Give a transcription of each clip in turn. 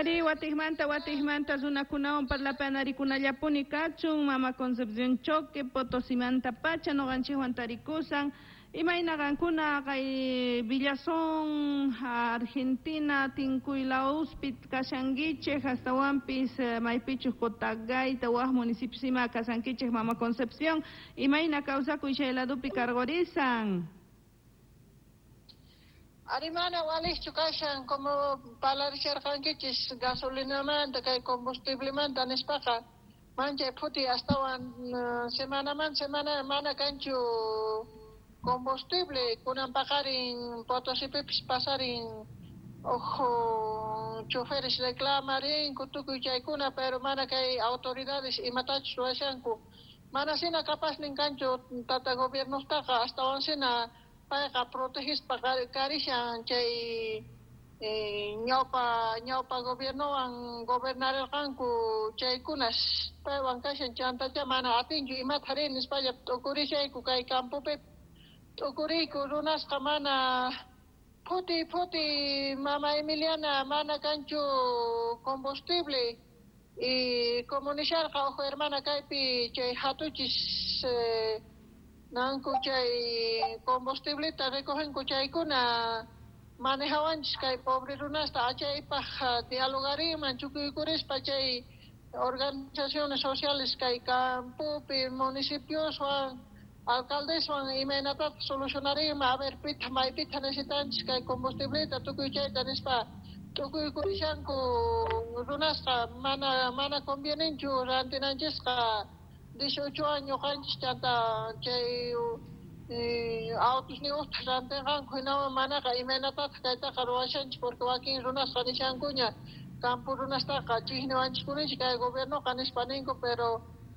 Ari watihmanta runakunawan parlapanarikunallapuni kachun Mama Concepción Choque Potosimanta pacha noqanchikwan tarikusan imaynaqankuna kay Villazón Argentina Tinkuyla Hospital kashankichik hastawanpis maypichus Cotagayta waq municipio sima kasankichik Mama Concepción imayna kawsakuy chayladupi kargorisan. Arimana walik chukashan como palarisharqankichis gasolinamanta kay combustiblemanta nispaqa mancha phuti astawan semana mana kanchu combustible kunan paqarin Potosipipis pasarin ojo choferes reclamarin kutukuy chaykuna pero mana kay autoridades imatachus ruwashanku mana sina capaz nin kanchu tata gobiernostaqa astawan sina payqa protegis paqarishan chay ñawpa gobiernowan gobernarerqanku chaykunas paywan kashan chantacha mana atinchu imata harin nispalla t'ukurishayku kay campopi t'ukuriyku runasqa mana phuti mama Emiliana mana kanchu combustible y como nisharqa ojo hermana kaypi chay hatuchis nanku chay combustibleta recogen chaykuna manejawanchis kay pobre runasta achaypaq dialogariman chukuykurispa chay organizaciones sociales kay campupi municipiowan alcaldeswan imaynatata solucionarima a ver pita maypita necesitanchis kay combustibleta tukuy chayta nispa tukuykurishanku runasqa mana convieninchu rantinanchisqa 18 años kanchis chanta chay autos ni rantinqanku hinawan manaqa imaynatata kaytaqa ruwashanchis porque wakin runasqa nishankuña campo runastaqa chihniwanchikkuninchik kay gobiernoqa nispa ninku pero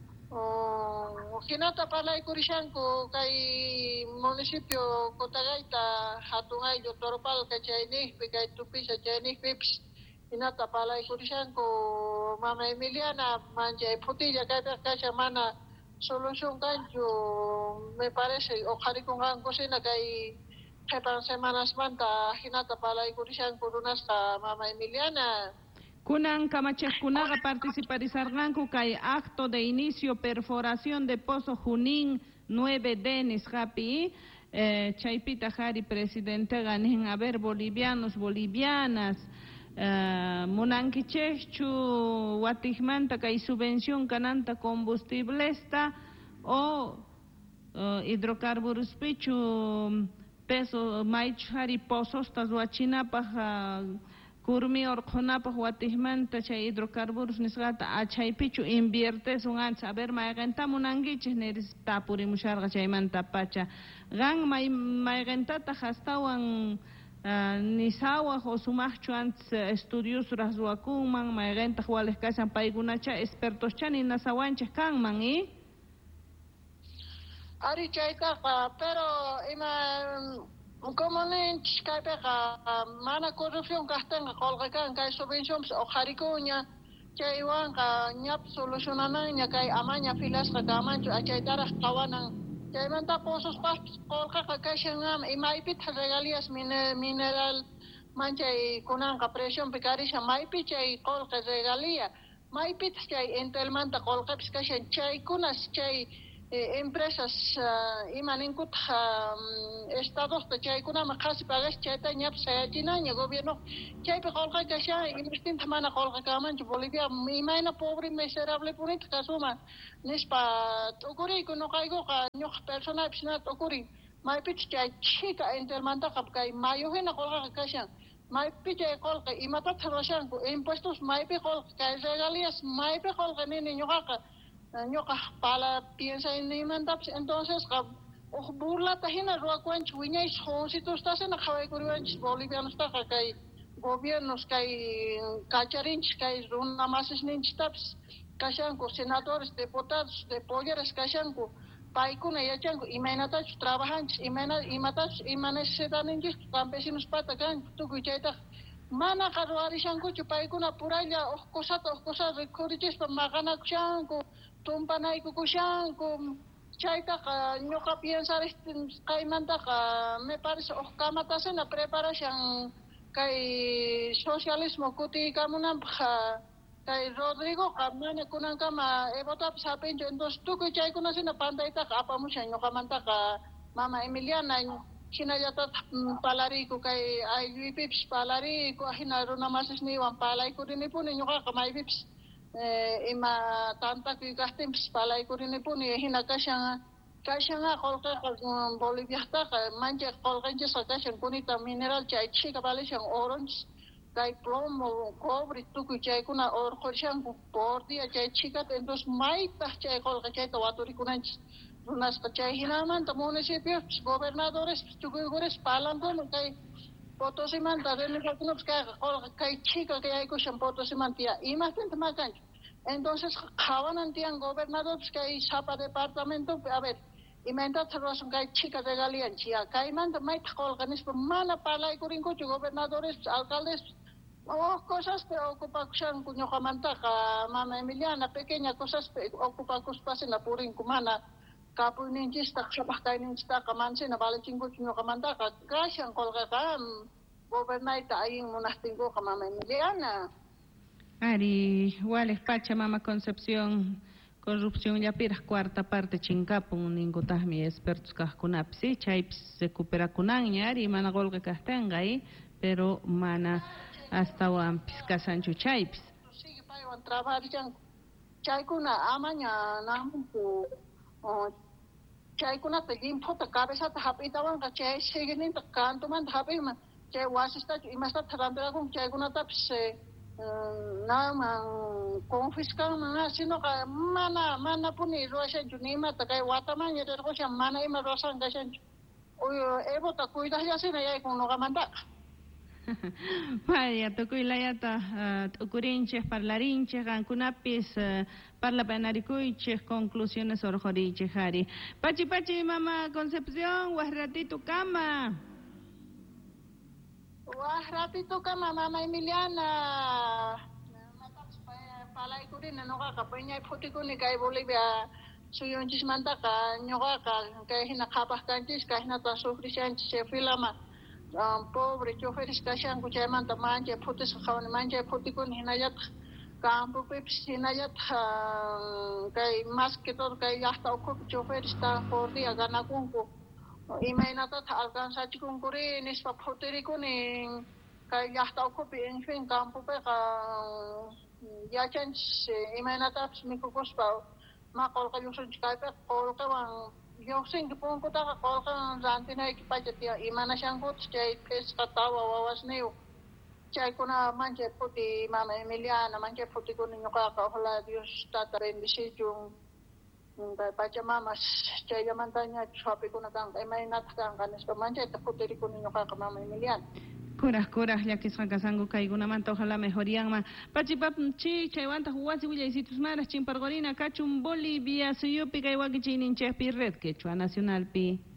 hinata parlaykurishanku kay municipio Cotagayta hatun ayllu Toropalqa chayniypi kay Tupisa chayniypipis hinata parlaykurishanku Mama Emiliana manchay phutilla kayta kasha mana solución kanchu me parece oqharikunqanku sina kay qhipan semanasmanta hinata parlaykurishanku runasqa Mama Emiliana. Kunan kamachaqkunaqa participarisarqanku kay acto de inicio perforación de pozo Junín 9D nisqapi chaypita qhari presidentega nin a ver bolivianos bolivianas munankichekchu watijmanta kay subvención kananta combustiblesta o hidrocarburos pichu peso maychu qhari pozostas wachinapaq kurmi orqhunapaq watijmanta chay hidrocarburos nisqata achaypichu inviertesun ancha a ver mayqanta munankichik niris tapurimusharqa chaymanta pacha qan mayqantata hastawan nisawaq o sumaqchu antes estudios raswakunman mayqantaq walik kashan paykunacha expertoscha ninasawanchik kanman Ari chaytaqa pero ima como ninchis kaypiqa mana corrupción kaqtinqa qolqakan kay subvencionpis oqharikuña chaywanqa ñapi solucionananña kay amaña filasqa kamanchu achaytaraq qawanan chaymanta pozospaqpis qolqaqa kashan imaypita regalías mineral manchay kunanqa presionpi karishan maypi chay qolqa regalía maypitas chay entelmanta qolqapis kashan chaykunas chay empresas imaninkuta estadosta chaykunama qasi pagas chayta ñapi sayachinaña gobierno chaypi qolqa kashan investinta mana qolqakamanchu Bolivia imayna pobre miserable punita kasuma nispa t'ukuriyku nuqaykuqa ñuqa personalpis na t'ukurin maypichis chay chika entelmantaqa kay mayo hina qolqaqa kashan maypi chay qolqa imatata ruwashanku impuestos maypi qolqa kay regalías maypi qolqa nini ñuqaqa ñuqa pala piensa nimantapis entonces burlata hina ruwakuanchis wiñay sunsitostasina qhawaykuriwanchis bolivianostaqa kay gobiernos kay kacharinchis kay runa masisninchistapis kashanku senadores diputados de poderes kashanku paykuna yachanku imaynatachus trabajanchis imatachus ima necesitaninchis campesinos pata kanku tukuy chaytaqa mana ruwarishankuchu paykuna puralla uqkusata rikurichispa maqanakushanku tumpanaykukushanku chaytaqa ñuqa piensaris kaymantaqa me parece kamatasina preparashan kay socialismo kuti kamunan kay Rodrigo kamana kunan kama ebota sapin entonces tukuy chay kuna sina pandaita apamu siya nyo kamanta ka Mama Emiliana hinayata palari ko kay IVPIPS palari ko hinaro na masas ni wan palay ko rin po ninyo ka kamay VIPS ima tanta ko kastimps palay ko rin po ni hinakasya nga kolka Bolivia ta manje kolka sa kasyan kunita mineral chay chika pala siyang orange kay plomo cobre tukuy chay kuna or ko siyang bordi chay chika entonces may ta chay kolka chay tawaturi kunan Runas kacay hinaman, ta munisipyo, gobernadores, chugugures, palang ko, kay Potosiman, ta rin nagkakunops, kay chika, kaya ko siyang Potosiman, tiya, imakin tamakan. Entonces, kawanan tiyang gobernadores, kay sapa departamento, a ver, imenta tarosong kay chika de galian, siya, kay man, may takol kanis, mana palay ko rin ko, gobernadores, alcaldes, cosas que ocupación kunyo kamanta, ka Mama Emiliana, pequeña cosas, ocupakus pa sila puring kumana, kapo ninjis tak sabah kay ninjis tak kamansi na balik cingko cingko kamanta ka kasyang kolga ka gobernay ta aying munasting ko Mama Emiliana. Ari, wales Pachamama Concepción, corrupción ya piras cuarta parte chincapun ningutahmi expertos kahkunapsi, chaips recupera kunan ari mana golga kastenga ahí, pero mana hasta wan piskasanchu chaips. Sige pa yung trabaho dyan, chay kuna amanya namun po chay kuna tagim po ta kabisa ta hapi tawan ka chay siginin ta kanto man hapi man chay wasista imasta tarandra kung chay kuna taps na mang confiscal mga sino ka mana po ni Rosa Junima ta kay wataman yun ko siya mana ima Rosa nga siya ebo ta kuida siya sinayay kung no kamanda. Vaya, tukuilayata, tukurinches, parlarinches, gankunapis, parlapanaricuiches, conclusiones orjoriches, Hari. Pachi, Mama Concepción, guasratito cama. Guasratito cama, Mama Emiliana. Matapos palay ko rin, ano ka, kapanya iputi ko ni kay Bolivia, suyonchis manta ka, nyo ka, kaya hinakapah kanchis, kaya hinatasufri siya, siya filama. Pobre choferes kasyan ko chay manta manje putis kawan manje puti kun hinayat kampo pips hinayat kay masketor kay yahta ko choferes ta pordi agana kunko imay nata alcanza chikun kuri nispa putiri kuning kay yahta ko en fin kampo pe ka yachan imay nata mikukos pa makol kayo sa kay pe kol kawang yung sing kung ko ta ka kan ranti na ikipajet ya imana siyang ko chay pes katawa wawas niyo chay ko na manje puti Mama Emiliana manje puti ko ninyo kakahula Diyos tata bendisi yung Pachamamas chay yamantanya sabi ko na kang kay may natakang kanis pa manje puti ko ninyo kaka Mama Emiliana. Curas, ya que son casango caiguna manta, ojalá mejorían más. Pachipapchi, chayuanta, juguasi, huya y situs maras, chimpargorina, cachum, Bolivia, suyupi, caihuaki, chininches, pirret, quechua nacional, pi.